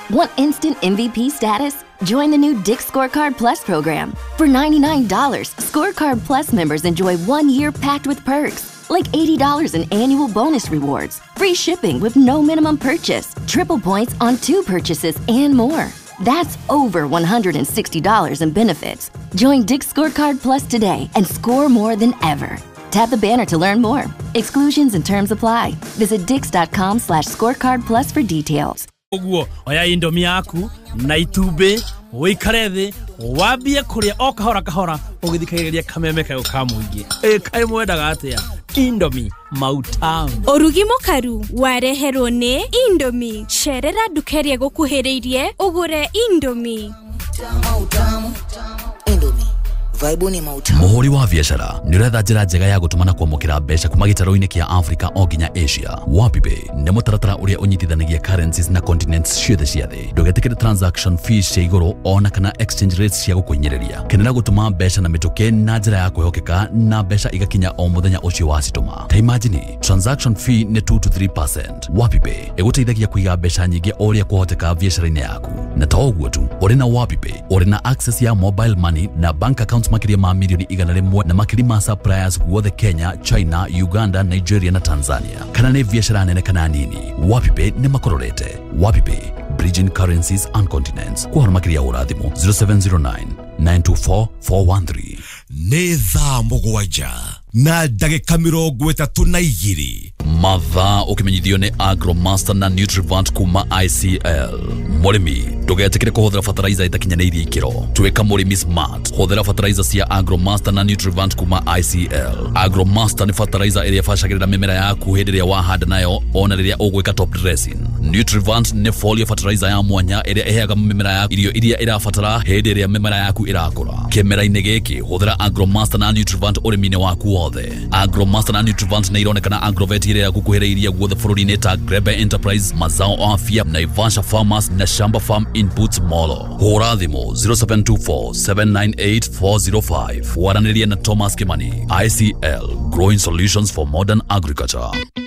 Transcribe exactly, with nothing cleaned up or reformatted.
Want instant M V P status? Join the new Dick's Scorecard Plus program. For ninety-nine dollars, Scorecard Plus members enjoy one year packed with perks, like eighty dollars in annual bonus rewards, free shipping with no minimum purchase, triple points on two purchases, and more. That's over one hundred sixty dollars in benefits. Join Dick's Scorecard Plus today and score more than ever. Tap the banner to learn more. Exclusions and terms apply. Visit dix.com slash scorecard plus for details. Oguo oya Indomie yaku na itube wikarethe wambie kuria o kahora kahora ugithikagiriria kameme kayo kamuingi e kai mwendaga atia Indomie mautamu orugi mukaru wareherwo ni Indomie sherera dukerie gukuhiriirie ugure Indomie mautamu Indomie Vibe ni mautamu. Muhuri wa biashara niretha njira njega ya gutumana kwamukira mbeca kuma gitaro-ini kia Africa o nginya Asia. WapiPay ni mutaratara uria unyitithanagia currencies na continents ciothe cia thi. Ndugetikire transaction fees cia iguru ona kana exchange rates cia gukuinyereria. Kenera gutuma mbeca na mituke na njira ya kwihokeka na mbeca igakinya o muthenya ucio wacituma. Ta imagine transaction fee ni two to three percent. WapiPay iguteithagia kuiga mbeca nyingi uria kuhoteka biashara-ini yaku. Na ta uguo tu, uri na WapiPay uri na access ya mobile money na bank account makiria ma milioni igana rimwe na makiri ma suppliers guothe Kenya, China, Uganda, Nigeria na Tanzania. Kana ni biashara nene kana nini, WapiPay ni makororete. WapiPay, bridging currencies and continents. Kwa makiria urathimu zero seven zero nine nine two four four one three. Nĩ thaa mũgwanja na ndagĩka mĩrongo ĩtatũ na igĩrĩ. Mathaa ukimenyithio ni Agromaster na Nutrivant kuma I C L. Murimi ndugetikire kuhuthira fertilizer itakinyanirie ikiro. Twika murimi smart. Huthira fertilizer cia Agromaster na Nutrivant kuma I C L. Agromaster ni fertilizer iria bacagirira mimera yaku hindi iria wahanda nayo ona riria ugwika top dressing. Nutrivant ni foliar fertilizer ya mwanya iria iheaga mimera yaku irio iria irabatara hindi iria mimera yaku irakura. Kimera-ini giki huthira Agromaster na Nutrivant urimi-ini waku wothe. Agromaster na Nutrivant ni ironekana Agrovet iria gukuhiriiria guothe bururi-ini ta Grebe Enterprise, Mazao Afya, Naivasha Farmers na Shamba Farm Inputs Molo. Hura thimu zero seven two four seven nine eight four zero five. Waraniria na Thomas Kimani. I C L, growing solutions for modern agriculture.